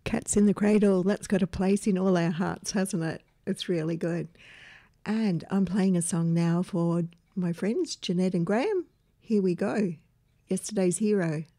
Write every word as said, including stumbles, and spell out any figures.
Cats in the Cradle, that's got a place in all our hearts, hasn't it? It's really good. And I'm playing a song now for my friends, Jeanette and Graham. Here we go. Yesterday's Hero.